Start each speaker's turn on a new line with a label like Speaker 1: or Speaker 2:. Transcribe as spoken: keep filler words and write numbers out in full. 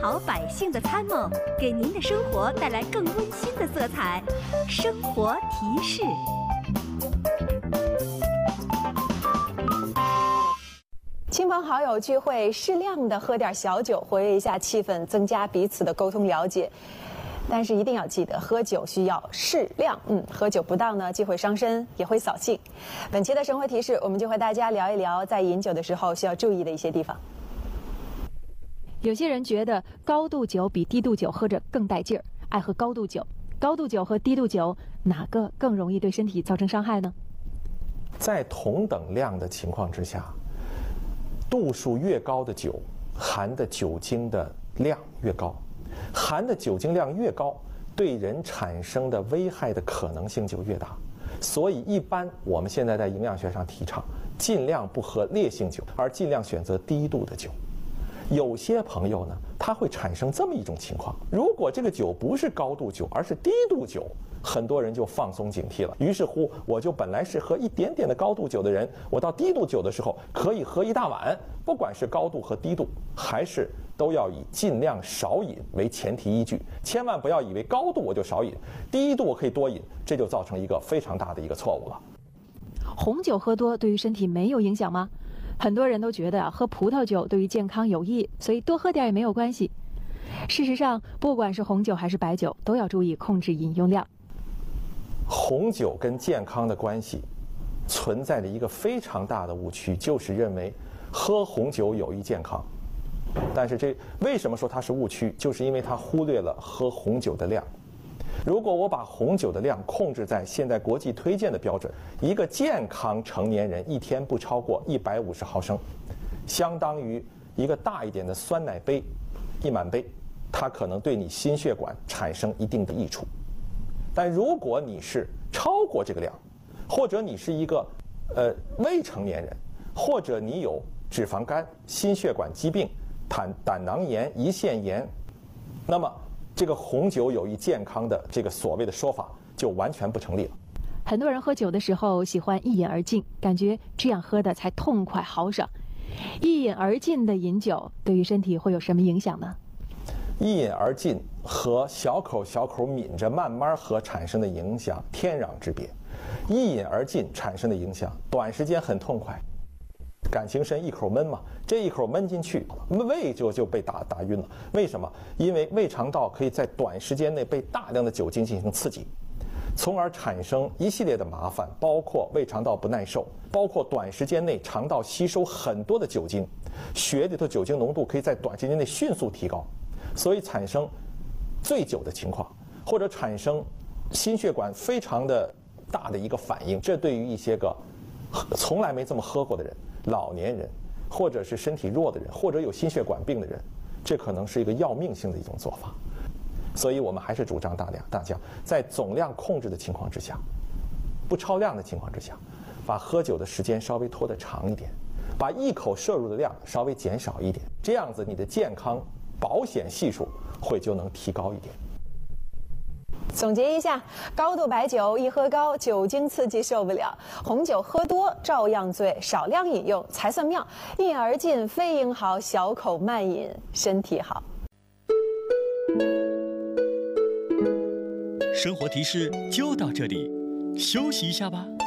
Speaker 1: 好百姓的参谋，给您的生活带来更温馨的色彩。生活提示。
Speaker 2: 亲朋好友聚会，适量的喝点小酒，活跃一下气氛，增加彼此的沟通了解。但是一定要记得，喝酒需要适量。嗯，喝酒不当呢，既会伤身，也会扫兴。本期的生活提示，我们就和大家聊一聊在饮酒的时候需要注意的一些地方。
Speaker 3: 有些人觉得高度酒比低度酒喝着更带劲儿，爱喝高度酒。高度酒和低度酒哪个更容易对身体造成伤害呢？
Speaker 4: 在同等量的情况之下，度数越高的酒，含的酒精的量越高。含的酒精量越高，对人产生的危害的可能性就越大。所以一般我们现在在营养学上提倡，尽量不喝烈性酒，而尽量选择低度的酒。有些朋友呢，他会产生这么一种情况：如果这个酒不是高度酒，而是低度酒，很多人就放松警惕了。于是乎，我就本来是喝一点点的高度酒的人，我到低度酒的时候可以喝一大碗。不管是高度和低度，还是都要以尽量少饮为前提依据，千万不要以为高度我就少饮，低度我可以多饮，这就造成一个非常大的一个错误了。
Speaker 3: 红酒喝多对于身体没有影响吗？很多人都觉得啊，喝葡萄酒对于健康有益，所以多喝点也没有关系。事实上，不管是红酒还是白酒，都要注意控制饮用量。
Speaker 4: 红酒跟健康的关系存在着一个非常大的误区，就是认为喝红酒有益健康。但是这为什么说它是误区？就是因为它忽略了喝红酒的量。如果我把红酒的量控制在现在国际推荐的标准，一个健康成年人一天不超过一百五十毫升，相当于一个大一点的酸奶杯一满杯，它可能对你心血管产生一定的益处。但如果你是超过这个量，或者你是一个呃未成年人，或者你有脂肪肝、心血管疾病、胆胆囊炎、胰腺炎，那么这个红酒有益健康的这个所谓的说法就完全不成立了。
Speaker 3: 很多人喝酒的时候喜欢一饮而尽，感觉这样喝的才痛快豪爽。一饮而尽的饮酒对于身体会有什么影响呢？
Speaker 4: 一饮而尽和小口小口抿着慢慢喝产生的影响天壤之别。一饮而尽产生的影响，短时间很痛快，感情深一口闷嘛，这一口闷进去，胃就就被打打晕了。为什么？因为胃肠道可以在短时间内被大量的酒精进行刺激，从而产生一系列的麻烦，包括胃肠道不耐受，包括短时间内肠道吸收很多的酒精，血里头酒精浓度可以在短时间内迅速提高，所以产生醉酒的情况，或者产生心血管非常的大的一个反应。这对于一些个从来没这么喝过的人、老年人，或者是身体弱的人，或者有心血管病的人，这可能是一个要命性的一种做法。所以我们还是主张大家大家在总量控制的情况之下，不超量的情况之下，把喝酒的时间稍微拖得长一点，把一口摄入的量稍微减少一点，这样子你的健康保险系数会就能提高一点。
Speaker 2: 总结一下，高度白酒一喝高，酒精刺激受不了；红酒喝多照样醉，少量饮用才算妙。一饮而尽非英豪，小口慢饮身体好。
Speaker 5: 生活提示就到这里，休息一下吧。